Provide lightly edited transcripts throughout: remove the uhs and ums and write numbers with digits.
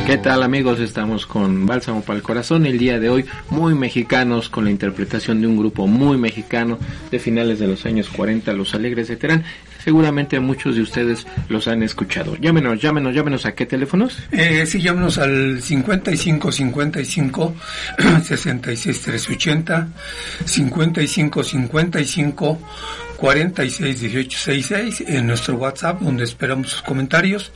¿Qué tal, amigos? Estamos con Bálsamo para el Corazón el día de hoy, muy mexicanos, con la interpretación de un grupo muy mexicano de finales de los años 40, Los Alegres de Terán. Seguramente muchos de ustedes los han escuchado. Llámenos. ¿A qué teléfonos? Sí, llámenos al 55 55 66 380, 55 55 46 18 66, en nuestro WhatsApp, donde esperamos sus comentarios,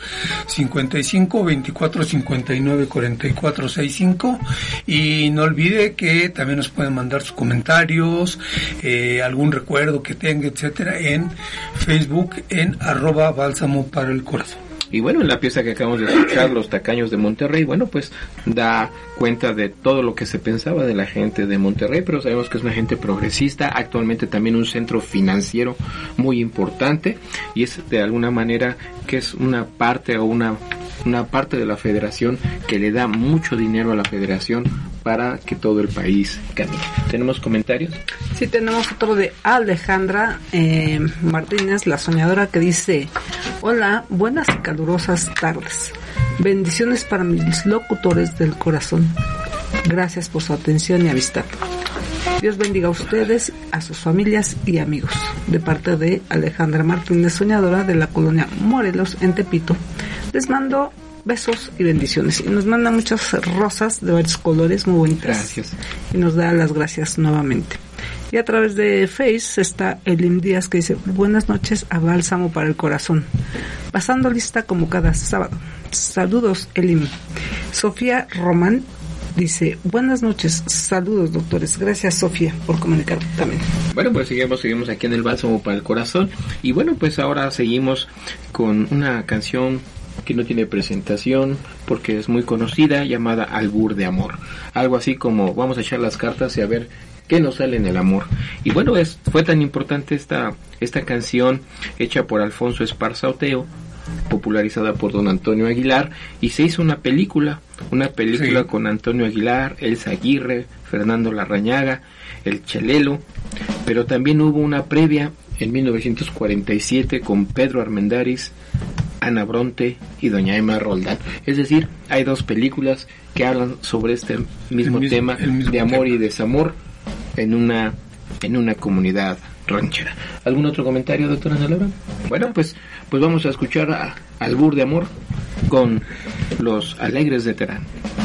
55 24 59 44 65, y no olvide que también nos pueden mandar sus comentarios, algún recuerdo que tenga, etcétera, en Facebook, en @Bálsamo para el Corazón. Y bueno, en la pieza que acabamos de escuchar, Los Tacaños de Monterrey, bueno, pues da cuenta de todo lo que se pensaba de la gente de Monterrey, pero sabemos que es una gente progresista, actualmente también un centro financiero muy importante, y es de alguna manera que es una parte o una parte de la federación que le da mucho dinero a la federación para que todo el país camine. ¿Tenemos comentarios? Sí, tenemos otro de Alejandra Martínez, la soñadora, que dice: hola, buenas y calurosas tardes. Bendiciones para mis locutores del corazón. Gracias por su atención y amistad. Dios bendiga a ustedes, a sus familias y amigos. De parte de Alejandra Martínez, soñadora, de la colonia Morelos, en Tepito. Les mando besos y bendiciones. Y nos manda muchas rosas de varios colores, muy bonitas. Gracias. Y nos da las gracias nuevamente. Y a través de Face está Elim Díaz, que dice: buenas noches a Bálsamo para el Corazón. Pasando lista como cada sábado. Saludos, Elim. Sofía Román dice: buenas noches, saludos, doctores. Gracias, Sofía, por comunicar también. Bueno, pues seguimos aquí en el Bálsamo para el Corazón. Y bueno, pues ahora seguimos con una canción que no tiene presentación porque es muy conocida, llamada Albur de Amor. Algo así como: vamos a echar las cartas y a ver qué nos sale en el amor. Y bueno, fue tan importante esta canción, hecha por Alfonso Esparza Oteo, popularizada por don Antonio Aguilar, y se hizo una película sí, con Antonio Aguilar, Elsa Aguirre, Fernando Larrañaga, el Chelelo, pero también hubo una previa en 1947 con Pedro Armendáriz, Ana Bronte y doña Emma Roldán. Es decir, hay dos películas que hablan sobre este mismo tema de amor y desamor en una comunidad ranchera. ¿Algún otro comentario, doctora Ana Laura? Bueno, pues vamos a escuchar a Albur de Amor con Los Alegres de Terán.